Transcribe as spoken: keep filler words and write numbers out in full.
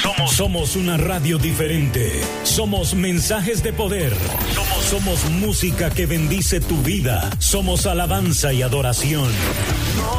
Somos, somos una radio diferente. Somos mensajes de poder. Somos, somos música que bendice tu vida. Somos alabanza y adoración.